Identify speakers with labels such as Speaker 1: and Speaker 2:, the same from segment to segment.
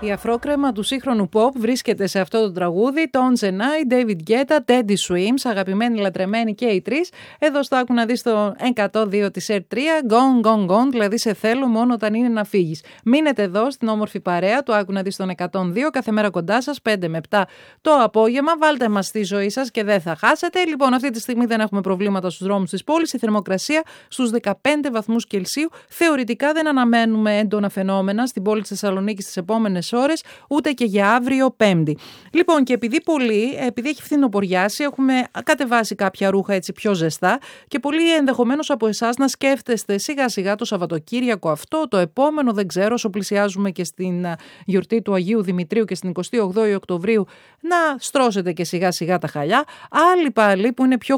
Speaker 1: Η αφρόκρεμα του σύγχρονου pop βρίσκεται σε αυτό το τραγούδι. Tones and I, David Guetta, Teddy Swims, αγαπημένοι, λατρεμένοι και οι τρεις. Εδώ στο άκου να δεις το 102 της R3, Gone, Gone, Gone, δηλαδή σε θέλω μόνο όταν είναι να φύγεις. Μείνετε εδώ στην όμορφη παρέα του άκου να δεις τον 102, κάθε μέρα κοντά σας, 5 με 7 το απόγευμα. Βάλτε μας στη ζωή σας και δεν θα χάσετε. Λοιπόν, αυτή τη στιγμή δεν έχουμε προβλήματα στους δρόμους της πόλης. Η θερμοκρασία στους 15 βαθμούς Κελσίου. Θεωρητικά δεν αναμένουμε έντονα φαινόμενα στην πόλη της Θεσσαλονίκης τις επόμενες ώρες, ούτε και για αύριο Πέμπτη. Λοιπόν, και επειδή έχει φθινοποριάσει, έχουμε κατεβάσει κάποια ρούχα έτσι πιο ζεστά και πολλοί ενδεχομένως από εσάς να σκέφτεστε σιγά σιγά το Σαββατοκύριακο αυτό, το επόμενο, δεν ξέρω, όσο πλησιάζουμε και στην γιορτή του Αγίου Δημητρίου και στην 28η Οκτωβρίου, να στρώσετε και σιγά σιγά τα χαλιά. Άλλοι πάλι που είναι πιο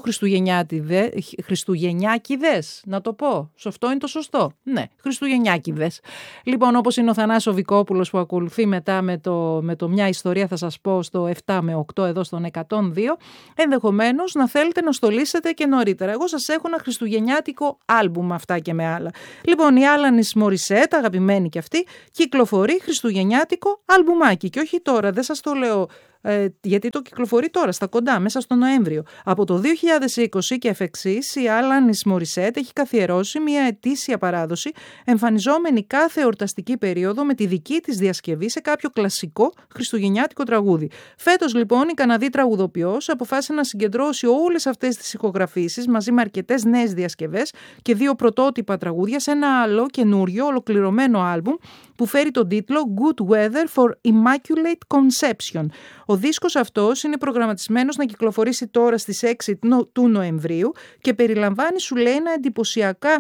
Speaker 1: χριστουγεννιάκηδες, να το πω. Αυτό είναι το σωστό. Ναι, χριστουγεννιάκηδες. Λοιπόν, όπως είναι ο Θανάσης Βικόπουλος που ακολουθεί μετά με το μια ιστορία θα σας πω στο 7 με 8 εδώ στον 102, ενδεχομένως να θέλετε να στολίσετε και νωρίτερα. Εγώ σας έχω ένα χριστουγεννιάτικο άλμπουμ, αυτά και με άλλα. Λοιπόν, η Alanis Morissette, αγαπημένη και αυτή, κυκλοφορεί χριστουγεννιάτικο αλμπουμάκι και όχι τώρα, δεν σας το λέω γιατί το κυκλοφορεί τώρα στα κοντά, μέσα στο Νοέμβριο. Από το 2020 και εφ' εξής, η Alanis Morissette έχει καθιερώσει μια ετήσια παράδοση εμφανιζόμενη κάθε εορταστική περίοδο με τη δική της διασκευή σε κάποιο κλασικό χριστουγεννιάτικο τραγούδι. Φέτος λοιπόν η Καναδή τραγουδοποιός αποφάσισε να συγκεντρώσει όλες αυτές τις ηχογραφήσεις μαζί με αρκετές νέες διασκευές και 2 πρωτότυπα τραγούδια σε ένα άλλο καινούριο ολοκληρωμένο άλμπουμ που φέρει τον τίτλο Good Weather for Immaculate Conception. Ο δίσκος αυτός είναι προγραμματισμένος να κυκλοφορήσει τώρα στις 6 του Νοεμβρίου και περιλαμβάνει, σου λέει, ένα εντυπωσιακά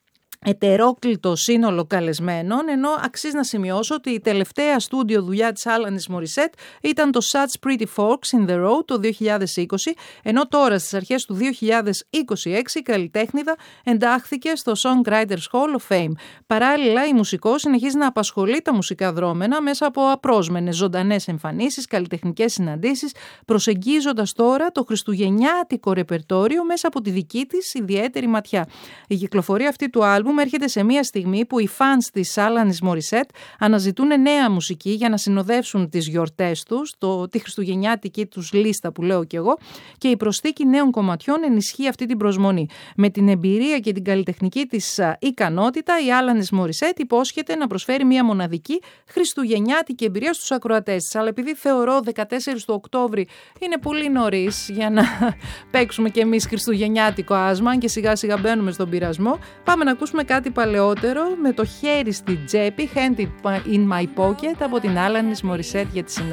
Speaker 1: ετερόκλητο σύνολο καλεσμένων, ενώ αξίζει να σημειώσω ότι η τελευταία στούντιο δουλειά της Alanis Morissette ήταν το Such Pretty Forks in the Road το 2020, ενώ τώρα στις αρχές του 2026 η καλλιτέχνηδα εντάχθηκε στο Songwriters Hall of Fame. Παράλληλα, η μουσικός συνεχίζει να απασχολεί τα μουσικά δρόμενα μέσα από απρόσμενες ζωντανές εμφανίσεις, καλλιτεχνικές συναντήσεις, προσεγγίζοντας τώρα το χριστουγεννιάτικο ρεπερτόριο μέσα από τη δική της ιδιαίτερη ματιά. Η κυκλοφορία αυτή του άλμπουμ έρχεται σε μια στιγμή που οι φανς της Alanis Morissette αναζητούν νέα μουσική για να συνοδεύσουν τις γιορτές τους, τη χριστουγεννιάτικη τους λίστα που λέω κι εγώ, και η προσθήκη νέων κομματιών ενισχύει αυτή την προσμονή. Με την εμπειρία και την καλλιτεχνική της ικανότητα, η Alanis Morissette υπόσχεται να προσφέρει μια μοναδική χριστουγεννιάτικη εμπειρία στους ακροατές της. Αλλά επειδή θεωρώ 14 του Οκτώβρη είναι πολύ νωρίς για να παίξουμε κι εμείς χριστουγεννιάτικο άσμα και σιγά σιγά μπαίνουμε στον πειρασμό, πάμε να ακούσουμε κάτι παλαιότερο με το χέρι στη τσέπη, Hand in my pocket, από την Alanis Morissette για τη συνέχεια.